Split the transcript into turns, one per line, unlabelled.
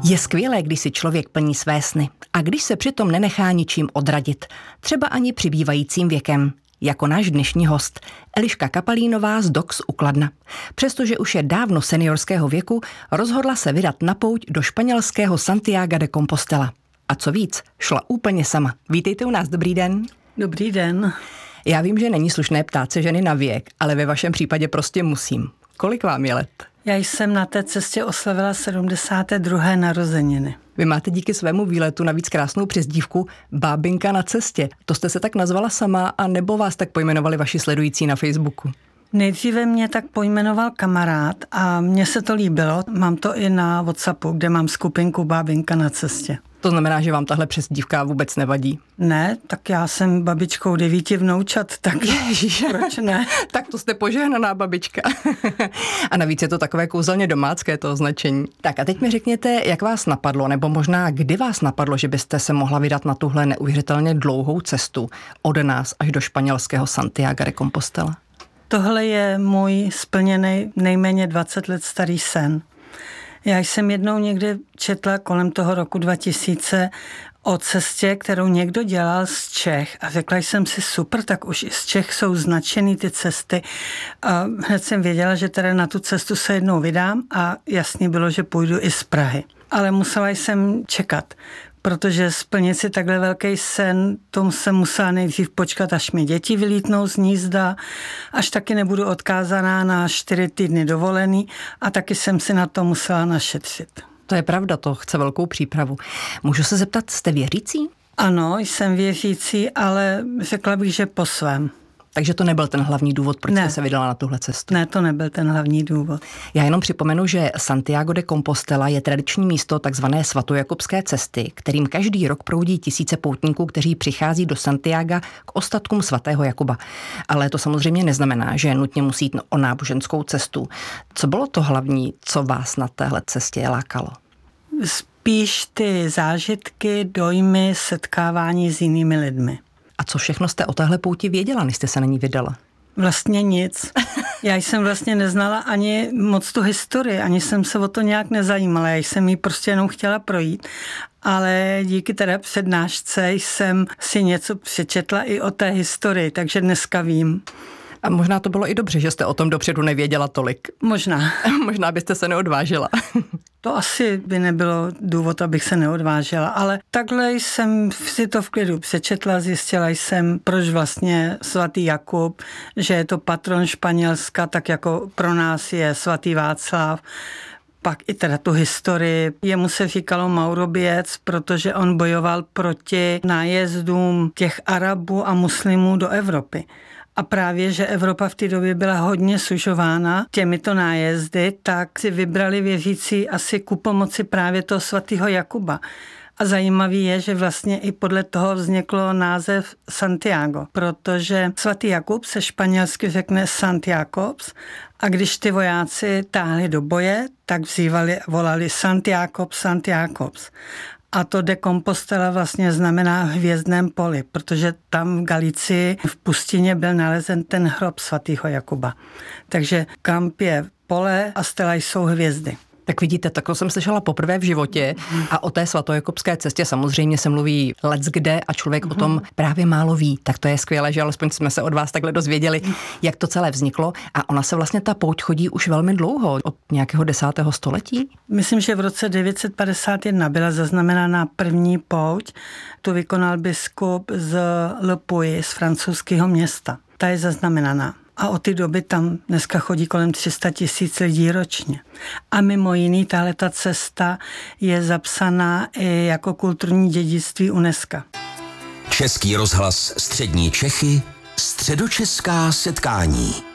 Je skvělé, když si člověk plní své sny a když se přitom nenechá ničím odradit, třeba ani přibývajícím věkem. Jako náš dnešní host, Eliška Kapalínová z Dox u Kladna. Přestože už je dávno seniorského věku, rozhodla se vydat na pouť do španělského Santiaga de Compostela. A co víc, šla úplně sama. Vítejte u nás, dobrý den.
Dobrý den.
Já vím, že není slušné ptát se ženy na věk, ale ve vašem případě prostě musím. Kolik vám je let?
Já jsem na té cestě oslavila 72. narozeniny.
Vy máte díky svému výletu navíc krásnou přezdívku Bábinka na cestě. To jste se tak nazvala sama, a nebo vás tak pojmenovali vaši sledující na Facebooku?
Nejdříve mě tak pojmenoval kamarád a mně se to líbilo. Mám to i na WhatsAppu, kde mám skupinku Bábinka na cestě.
To znamená, že vám tahle přezdívka vůbec nevadí?
Ne, tak já jsem babičkou 9 vnoučat, tak proč ne?
Tak to jste požehnaná babička. A navíc je to takové kouzelně domácké to označení. Tak a teď mi řekněte, jak vás napadlo, nebo možná kdy vás napadlo, že byste se mohla vydat na tuhle neuvěřitelně dlouhou cestu od nás až do španělského Santiaga de Compostela?
Tohle je můj splněný nejméně 20 let starý sen. Já jsem jednou někde četla kolem toho roku 2000 o cestě, kterou někdo dělal z Čech a řekla jsem si super, tak už i z Čech jsou značený ty cesty a hned jsem věděla, že teda na tu cestu se jednou vydám a jasně bylo, že půjdu i z Prahy. Ale musela jsem čekat, protože splnit si takhle velký sen, tomu jsem musela nejdřív počkat, až mi děti vylítnou z hnízda, až taky nebudu odkázaná na 4 týdny dovolený a taky jsem si na to musela našetřit.
To je pravda, to chce velkou přípravu. Můžu se zeptat, jste věřící?
Ano, jsem věřící, ale řekla bych, že po svém.
Takže to nebyl ten hlavní důvod, proč jste se vydala na tuhle cestu?
Ne, to nebyl ten hlavní důvod.
Já jenom připomenu, že Santiago de Compostela je tradiční místo takzvané svatojakubské cesty, kterým každý rok proudí tisíce poutníků, kteří přichází do Santiaga k ostatkům svatého Jakuba. Ale to samozřejmě neznamená, že nutně musí jít o náboženskou cestu. Co bylo to hlavní, co vás na téhle cestě lákalo?
Spíš ty zážitky, dojmy, setkávání s jinými lidmi.
A co všechno jste o téhle pouti věděla, než jste se na ní vydala?
Vlastně nic. Já jsem vlastně neznala ani moc tu historii, ani jsem se o to nějak nezajímala, já jsem ji prostě jenom chtěla projít, ale díky teda přednášce jsem si něco přečetla i o té historii, takže dneska vím.
A možná to bylo i dobře, že jste o tom dopředu nevěděla tolik.
Možná.
Možná byste se neodvážila.
To asi by nebylo důvod, abych se neodvážila, ale takhle jsem si to v klidu přečetla, zjistila jsem, proč vlastně svatý Jakub, že je to patron Španělska, tak jako pro nás je svatý Václav. Pak i teda tu historii. Jemu se říkalo Mauroběc, protože on bojoval proti nájezdům těch Arabů a muslimů do Evropy. A právě, že Evropa v té době byla hodně sužována těmito nájezdy, tak si vybrali věřící asi ku pomoci právě toho svatého Jakuba. A zajímavý je, že vlastně i podle toho vzniklo název Santiago, protože svatý Jakub se španělsky řekne Santiakobs a když ty vojáci táhli do boje, tak volali Santiakobs, Santiakobs. A to de Compostela vlastně znamená hvězdném poli, protože tam v Galicii v pustině byl nalezen ten hrob svatého Jakuba. Takže kamp je pole a stela jsou hvězdy.
Tak vidíte, takhle jsem slyšela poprvé v životě a o té svatojakubské cestě samozřejmě se mluví leckde a člověk o tom právě málo ví. Tak to je skvělé, že alespoň jsme se od vás takhle dozvěděli, jak to celé vzniklo. A ona se vlastně ta pouť chodí už velmi dlouho, od nějakého 10. století?
Myslím, že v roce 951 byla zaznamenána první pouť. Tu vykonal biskup z Le Puy, z francouzského města. Ta je zaznamenaná. A od té doby tam dneska chodí kolem 300 000 lidí ročně. A mimo jiný, tahleta cesta je zapsaná i jako kulturní dědictví UNESCO.
Český rozhlas Střední Čechy, středočeská setkání.